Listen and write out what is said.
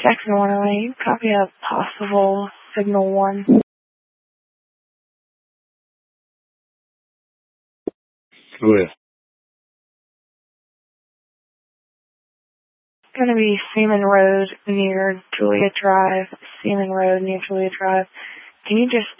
Jackson 108, copy a possible signal 1. Who is? Going to be Seaman Road near Julia Drive. Seaman Road near Julia Drive. Can you just